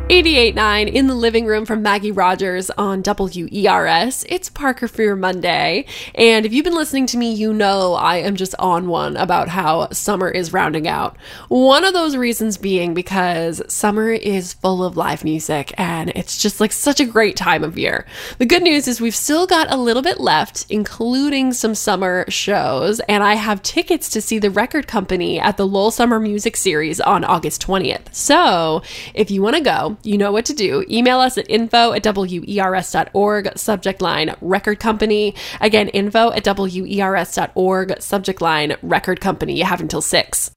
88.9 in the living room from Maggie Rogers on WERS. It's Parker Fear Monday. And if you've been listening to me, you know I am just on one about how summer is rounding out. One of those reasons being because summer is full of live music and it's just like such a great time of year. The good news is we've still got a little bit left, including some summer shows. And I have tickets to see the Record Company at the Lowell Summer Music Series on August 20th. So if you want to go, you know what to do. Email us at info@wers.org, subject line Record Company. Again, info@wers.org, subject line Record Company. You have until 6.